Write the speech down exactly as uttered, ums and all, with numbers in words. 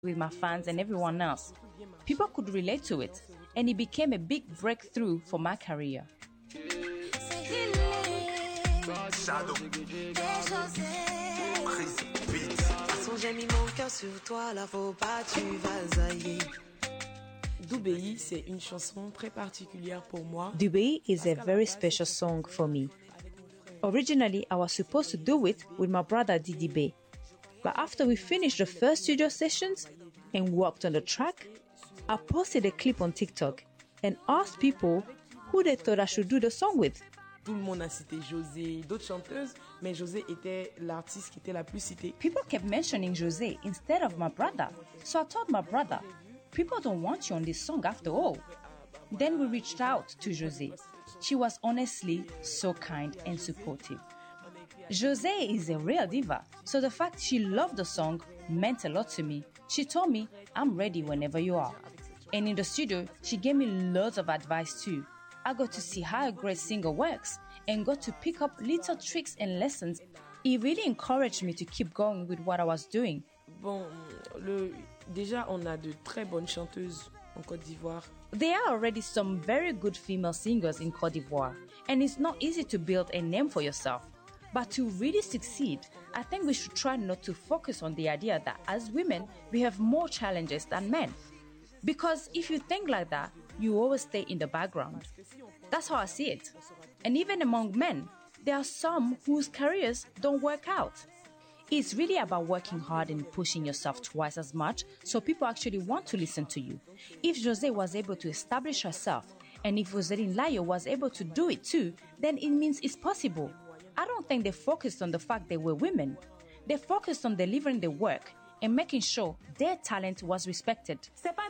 with my fans and everyone else. People could relate to it, and it became a big breakthrough for my career. Shadow. J'ai mis mon cœur sur toi, là faut pas tu vasailler. Dubaï, c'est une chanson très particulière pour moi. Dubaï is a very special song for me. Originally, I was supposed to do it with my brother Didi Bay. But after we finished the first studio sessions and worked on the track, I posted a clip on TikTok and asked people who they thought I should do the song with. Tout le monde a cité José, d'autres chanteuses, mais José était l'artiste qui était la plus citée. People kept mentioning José instead of my brother. So I told my brother, people don't want you on this song after all. Then we reached out to José. She was honestly so kind and supportive. José is a real diva, so the fact she loved the song meant a lot to me. She told me, I'm ready whenever you are. And in the studio, she gave me loads of advice too. I got to see how a great singer works and got to pick up little tricks and lessons. It really encouraged me to keep going with what I was doing. Bon, le, déjà, on a de très bonnes chanteuses en Côte d'Ivoire. There are already some very good female singers in Côte d'Ivoire, and it's not easy to build a name for yourself. But to really succeed, I think we should try not to focus on the idea that as women, we have more challenges than men. Because if you think like that, you always stay in the background. That's how I see it. And even among men, there are some whose careers don't work out. It's really about working hard and pushing yourself twice as much so people actually want to listen to you. If José was able to establish herself, and if Roseline Layo was able to do it too, then it means it's possible. I don't think they focused on the fact they were women. They focused on delivering the work and making sure their talent was respected. C'est pas